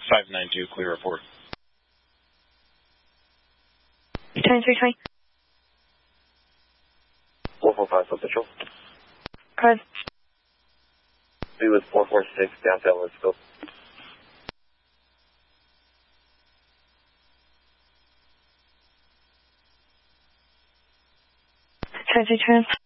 592, clear report. 2320. 445 Foot Patrol. Cause. Be with 446 downtown Lidsville. 2320.